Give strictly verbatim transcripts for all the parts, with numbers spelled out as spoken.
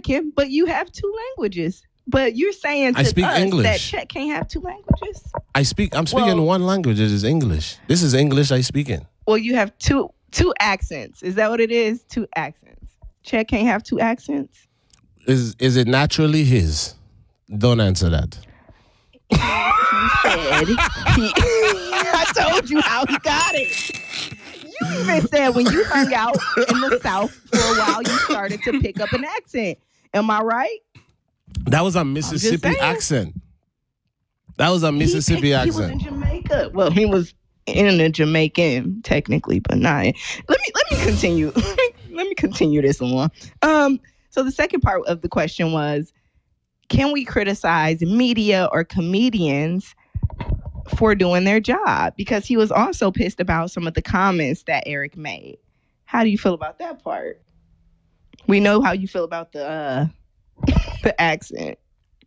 American, but you have two languages. But you're saying to I speak us English. that Chet can't have two languages? I speak. I'm speaking Well- one language. It is English. This is English I speak in. Well, you have two two accents. Is that what it is? Two accents. Chet can't have two accents? Is is it naturally his? Don't answer that. He said he, I told you how he got it. You even said when you hung out in the South for a while, you started to pick up an accent. Am I right? That was a Mississippi saying. accent. That was a Mississippi he, accent. He was in Jamaica. Well, he was in a Jamaican technically, but not. Let me let me continue. let me continue this one. Um. So the second part of the question was, can we criticize media or comedians for doing their job? Because he was also pissed about some of the comments that Eric made. How do you feel about that part? We know how you feel about the uh, the accent.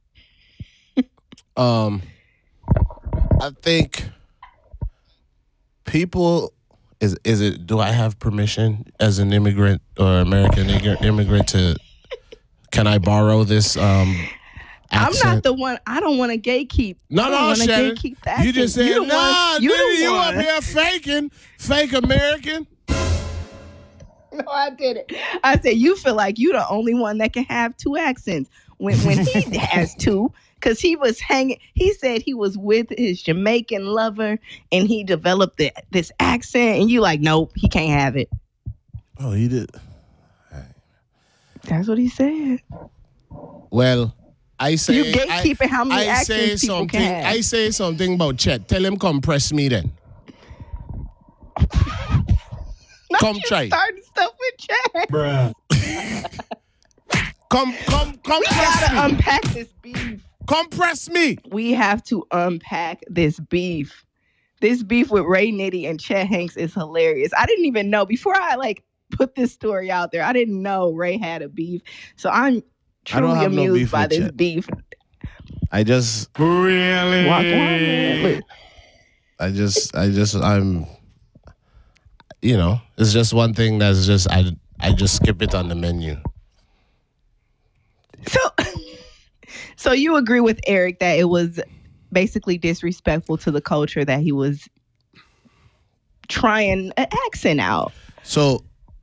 Um, I think people is is it? Do I have permission as an immigrant or American immigrant to? Can I borrow this? Um, accent? I'm not the one. I don't want to gatekeep. No, I no, don't Shannon. gatekeep the accent. You just said, you the nah, one, you nigga, the you one. up here faking, fake American. No, I didn't. I said you feel like you the only one that can have two accents when when he has two, because he was hanging. He said he was with his Jamaican lover and he developed the, this accent, and you like, nope, he can't have it. Oh, he did. That's what he said. Well, I say You gatekeeping how many I accents say people something. can have. I say something about Chet. Tell him come press me then. Not Come you try. starting stuff with Chad. Bruh. Come, come, come We press gotta me. unpack this beef. Come press me. We have to unpack this beef. This beef with Ray Nitty and Chet Hanks is hilarious. I didn't even know before I like put this story out there. I didn't know Ray had a beef, so I'm I don't truly have no amused beef by with this Chet. beef. I just, Really? Walk on, man. Look. I just, I just, I'm, you know, it's just one thing that's just, I, I just skip it on the menu. So, so you agree with Eric that it was basically disrespectful to the culture that he was trying an accent out. So,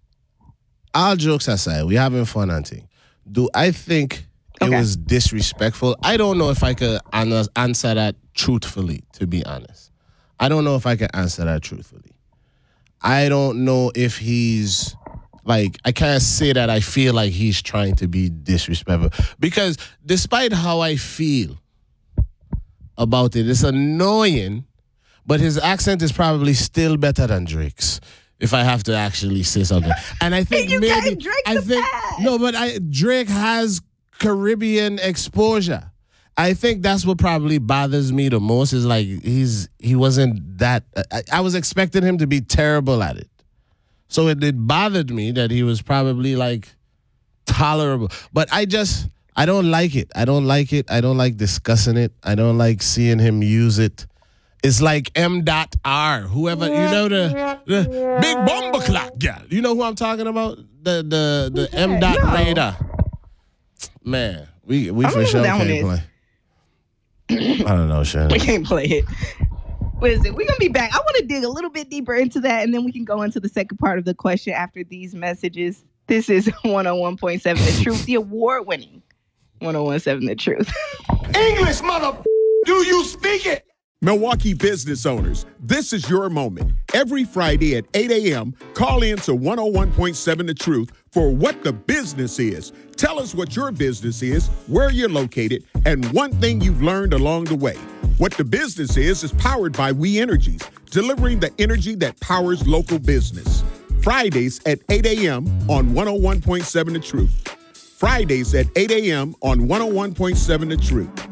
all jokes aside, we having fun hunting. Do I think it Okay. was disrespectful? I don't know if I could an- answer that truthfully, to be honest. I don't know if I can answer that truthfully. I don't know if he's, like, I can't say that I feel like he's trying to be disrespectful. Because despite how I feel about it, it's annoying, but his accent is probably still better than Drake's. If I have to actually say something, and I think You maybe gave Drake I the think pass. no, but I Drake has Caribbean exposure. I think that's what probably bothers me the most. Is like he's he wasn't that. I, I was expecting him to be terrible at it, so it, it bothered me that he was probably like tolerable. But I just I don't like it. I don't like it. I don't like discussing it. I don't like seeing him use it. It's like M dot R. Whoever, you know, the, the big bomber clock girl. You know who I'm talking about? The the the M dot No. radar. Man, we we I don't for know who sure that one can't is. play. I don't know, We Shannon. can't play it. What is it? We're going to be back. I want to dig a little bit deeper into that, and then we can go into the second part of the question after these messages. This is one oh one point seven The Truth, the award-winning one oh one point seven The Truth. English, mother. Do you speak it? Milwaukee business owners, this is your moment. Every Friday at eight a.m., call in to one oh one point seven The Truth for What the Business Is. Tell us what your business is, where you're located, and one thing you've learned along the way. What the Business Is is powered by We Energies, delivering the energy that powers local business. Fridays at eight a.m. on one oh one point seven The Truth. Fridays at eight a.m. on one oh one point seven The Truth.